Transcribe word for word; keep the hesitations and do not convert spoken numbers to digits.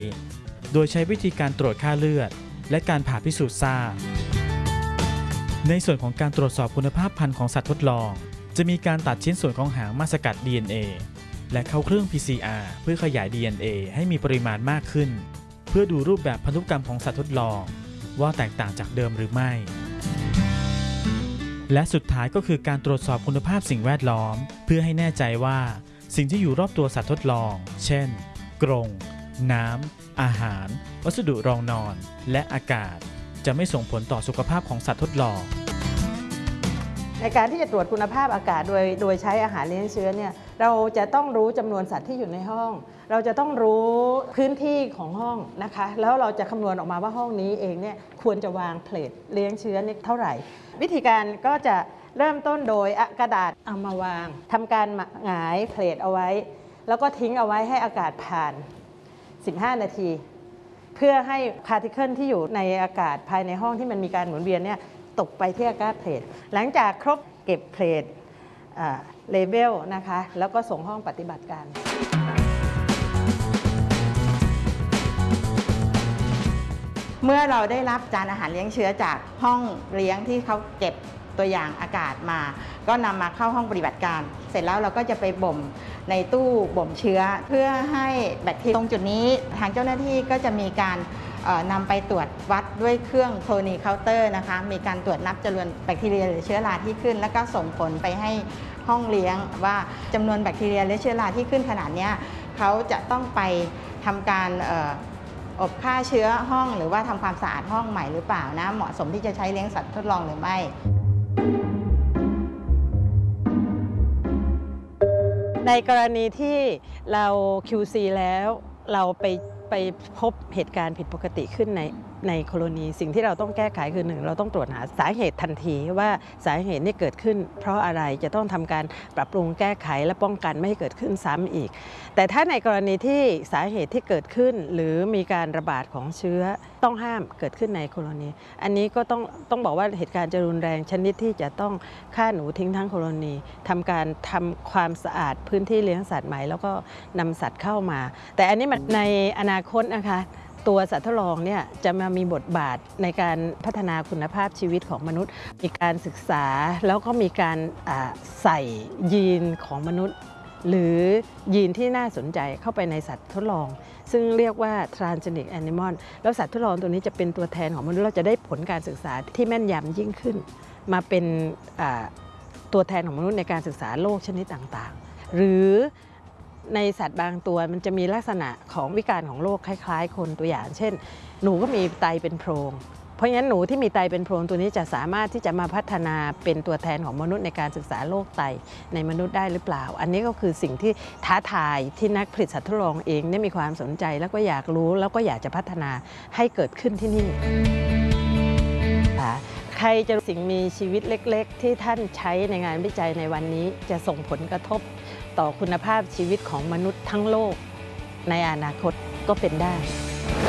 โดยใช้วิธีการตรวจค่าเลือดและการผ่าพิสูจน์ทราบในส่วนของการตรวจสอบคุณภาพพันธุ์ของสัตว์ทดลองจะมีการตัดชิ้นส่วนของหางมาสกัด ดี เอ็น เอ และเข้าเครื่อง พี ซี อาร์ เพื่อขยาย ดี เอ็น เอ ให้มีปริมาณมากขึ้นเพื่อดูรูปแบบพันธุกรรมของสัตว์ทดลองว่าแตกต่างจากเดิมหรือไม่และสุดท้ายก็คือการตรวจสอบคุณภาพสิ่งแวดล้อมเพื่อให้แน่ใจว่าสิ่งที่อยู่รอบตัวสัตว์ทดลองเช่นกรงน้ำอาหารวัสดุรองนอนและอากาศจะไม่ส่งผลต่อสุขภาพของสัตว์ทดลองในการที่จะตรวจคุณภาพอากาศโดยโดยใช้อาหารเลี้ยงเชื้อเนี่ยเราจะต้องรู้จำนวนสัตว์ที่อยู่ในห้องเราจะต้องรู้พื้นที่ของห้องนะคะแล้วเราจะคำนวณออกมาว่าห้องนี้เองเนี่ยควรจะวางเพลทเลี้ยงเชื้อนี่เท่าไหร่วิธีการก็จะเริ่มต้นโดยกระดาษเอามาวางทำการหงายเพลทเอาไว้แล้วก็ทิ้งเอาไว้ให้อากาศผ่านสิบห้านาทีเพื่อให้พาร์ติเคิลที่อยู่ในอากาศภายในห้องที่มันมีการหมุนเวียนเนี่ยตกไปที่อากาศเพลทหลังจากครบเก็บเพลทเลเบลนะคะแล้วก็ส่งห้องปฏิบัติการเมื่อเราได้รับจานอาหารเลี้ยงเชื้อจากห้องเลี้ยงที่เขาเก็บตัวอย่างอากาศมาก็นำมาเข้าห้องปฏิบัติการเสร็จแล้วเราก็จะไปบ่มในตู้บ่มเชื้อเพื่อให้แบคทีเรียตรงจุดนี้ทางเจ้าหน้าที่ก็จะมีการนำไปตรวจวัดด้วยเครื่องโคลนีเคาน์เตอร์นะคะมีการตรวจนับจำนวนแบคทีเรียหรือเชื้อราที่ขึ้นแล้วก็ส่งผลไปให้ห้องเลี้ยงว่าจำนวนแบคทีเรียและเชื้อราที่ขึ้นขนาดนี้เขาจะต้องไปทำการอบฆ่าเชื้อห้องหรือว่าทำความสะอาดห้องใหม่หรือเปล่านะเหมาะสมที่จะใช้เลี้ยงสัตว์ทดลองหรือไม่ในกรณีที่เรา คิว ซี แล้วเราไปไปพบเหตุการณ์ผิดปกติขึ้นในในโคโลนีสิ่งที่เราต้องแก้ไขคือหนึ่งเราต้องตรวจหาสาเหตุทันทีว่าสาเหตุนี้เกิดขึ้นเพราะอะไรจะต้องทำการปรับปรุงแก้ไขและป้องกันไม่ให้เกิดขึ้นซ้ำอีกแต่ถ้าในกรณีที่สาเหตุที่เกิดขึ้นหรือมีการระบาดของเชื้อต้องห้ามเกิดขึ้นในโคโลนีอันนี้ก็ต้องต้องบอกว่าเหตุการณ์จะรุนแรงชนิดที่จะต้องฆ่าหนูทิ้งทั้งโคโลนีทำการทำความสะอาดพื้นที่เลี้ยงสัตว์ใหม่แล้วก็นำสัตว์เข้ามาแต่อันนี้มันในอนาคตนะคะตัวสัตว์ทดลองเนี่ยจะมามีบทบาทในการพัฒนาคุณภาพชีวิตของมนุษย์มีการศึกษาแล้วก็มีการใส่ยีนของมนุษย์หรือยีนที่น่าสนใจเข้าไปในสัตว์ทดลองซึ่งเรียกว่า transgenic animal แล้วสัตว์ทดลองตัวนี้จะเป็นตัวแทนของมนุษย์เราจะได้ผลการศึกษาที่แม่นยำยิ่งขึ้นมาเป็นตัวแทนของมนุษย์ในการศึกษาโรคชนิดต่างๆหรือในสัตว์บางตัวมันจะมีลักษณะของวิการของโรคคล้ายๆคนตัวอย่างเช่นหนูก็มีไตเป็นโพรงเพราะฉะนั้นหนูที่มีไตเป็นโพรงตัวนี้จะสามารถที่จะมาพัฒนาเป็นตัวแทนของมนุษย์ในการศึกษาโรคไตในมนุษย์ได้หรือเปล่าอันนี้ก็คือสิ่งที่ท้าทายที่นักผลิตสัตว์ทดลองเองเนี่ยมีความสนใจแล้วก็อยากรู้แล้วก็อยากจะพัฒนาให้เกิดขึ้นที่นี่ใครจะสิ่งมีชีวิตเล็กๆที่ท่านใช้ในงานวิจัยในวันนี้จะส่งผลกระทบต่อคุณภาพชีวิตของมนุษย์ทั้งโลกในอนาคตก็เป็นได้